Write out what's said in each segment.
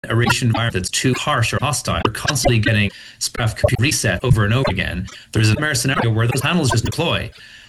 a radiation environment that's too harsh or hostile, we're constantly getting spacecraft computer reset over and over again. There's a rare scenario where those panels just deploy,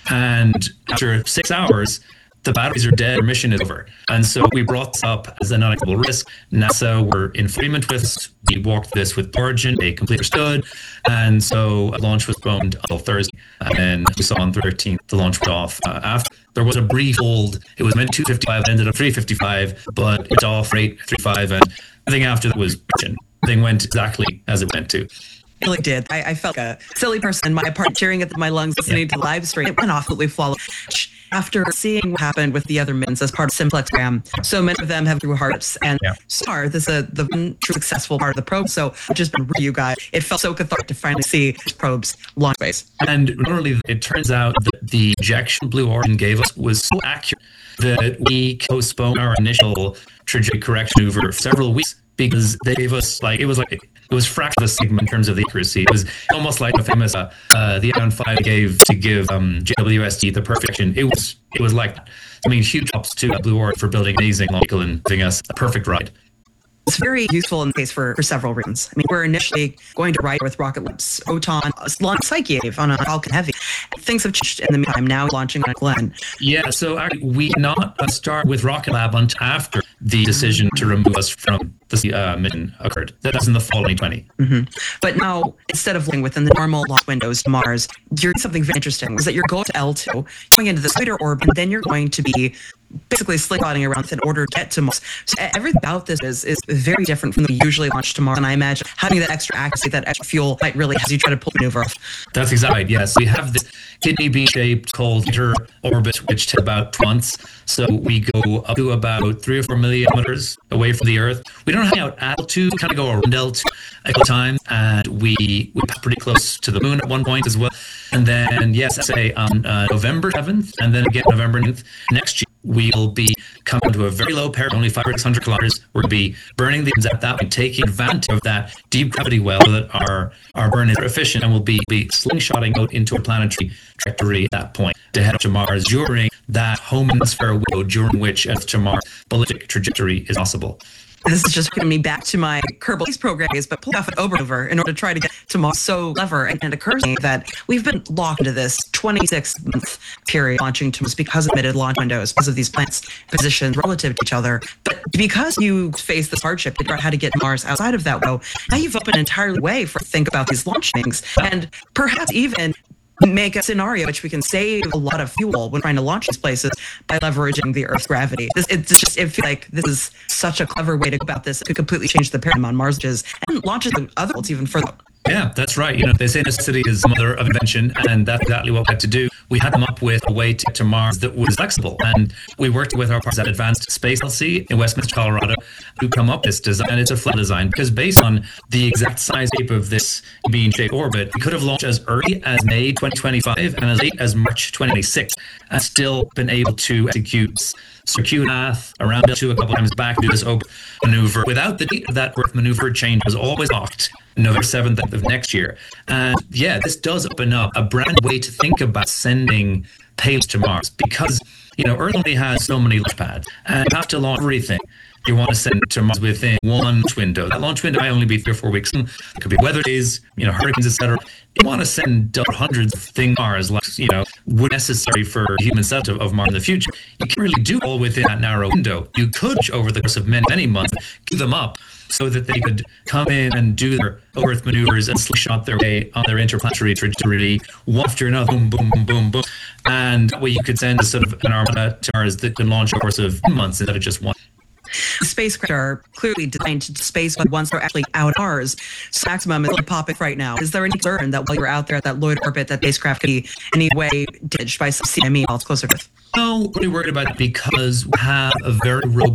and after 6 hours, the batteries are dead, our mission is over. And so we brought this up as an unacceptable risk. NASA were in agreement with us. We walked this with Origin. They completely understood. And so launch was postponed until Thursday. And then we saw on the 13th, the launch went off. After there was a brief hold. It was meant 2:55, ended up 3:55, but it's off rate 3:5. And everything after that was everything went exactly as it went to. Really did. I felt like a silly person in my apartment, cheering at my lungs, listening to the live stream. It went off completely flawless. After seeing what happened with the other missions as part of Simplex program, so many of them have through hearts. And so far, this is the true successful part of the probe. So just for you guys, it felt so cathartic to finally see probes launch space. And not only that, it turns out that the ejection Blue Origin gave us was so accurate that we postponed our initial trajectory correction maneuver for several weeks, because they gave us it was fraction of a sigma in terms of the accuracy. It was almost like a famous the Ion 5 gave to give JWST the perfection. It was like that. I mean, huge props to Blue Origin for building an amazing vehicle and giving us a perfect ride. It's very useful in the case for several reasons. I mean, we're initially going to ride with Rocket Lab's Photon launch Psyche on a Falcon Heavy. Things have changed in the meantime, now launching on Glenn. Yeah, so actually, we did not start with Rocket Lab until after the decision to remove us from the mission occurred. That was in the fall of 2020. Mm-hmm. But now, instead of living within the normal launch windows to Mars, you're doing something very interesting, is that you're going to L2, going into the spider orbit, and then you're going to be basically slingshotting around in order to get to Mars. So everything about this is very different from the usually launched to Mars, and I imagine having that extra accuracy, that extra fuel might really help you try to pull the maneuver off. That's exactly right, yes. We have this kidney bean shaped cold inter orbit, which takes about 2 months. So we go up to about 3 or 4 million kilometers away from the Earth. We don't hang out at L2, we kind of go around L2 a couple times, and we pass pretty close to the moon at one point as well. And then, yes, say on November 7th, and then again November 9th next year, we'll be coming to a very low peril, only 500 or 600 kilometers. We're going to be burning the engines at that point, taking advantage of that deep gravity well so that our burn is efficient, and we'll be slingshotting out into a planetary trajectory at that point to head up to Mars during that home hemisphere window during which Earth to Mars ballistic trajectory is possible. This is just bringing me back to my Kerbal Space program days, but pull off an over in order to try to get to Mars. So clever, and it occurs to me that we've been locked into this 26-month period launching to Mars because of limited launch windows, because of these planets' positions relative to each other. But because you face this hardship to figure out how to get Mars outside of that window, now you've opened an entire way for think about these launch things, and perhaps even make a scenario in which we can save a lot of fuel when trying to launch these places by leveraging the Earth's gravity. It feels like this is such a clever way to go about this. It could completely change the paradigm on Mars and launches other worlds even further. Yeah, that's right. You know, they say necessity is the mother of invention, and that's exactly what we had to do. We had to come up with a way to get to Mars that was flexible, and we worked with our partners at Advanced Space LC in Westminster, Colorado, to come up with this design. And it's a flat design because based on the exact size shape of this bean-shaped orbit, we could have launched as early as May 2025 and as late as March 2026, and still been able to execute circuit path around L2 a couple times back, do this open maneuver without the date of that Earth maneuver change was always locked. November 7th of next year. And yeah, this does open up a brand new way to think about sending payloads to Mars, because, you know, Earth only has so many launch pads, and you have to launch everything you want to send it to Mars within one launch window. That launch window might only be 3 or 4 weeks. It could be weather days, you know, hurricanes, etc. You want to send hundreds of things to Mars, like, you know, would necessary for human settlement of Mars in the future. You can't really do all within that narrow window. You could, over the course of many months, give them up so that they could come in and do their Earth maneuvers and slingshot their way on their interplanetary trajectory, one after another, boom, boom, boom, boom, boom. And that way you could send a sort of an armada to Mars that can launch over the course of months instead of just one. Spacecraft are clearly designed to space once they're actually out of Mars. So maximum is really popping right now. Is there any concern that while you're out there at that low orbit, that spacecraft could be any way ditched by some CME while it's closer to Earth? No, really worried about it because we have a very robust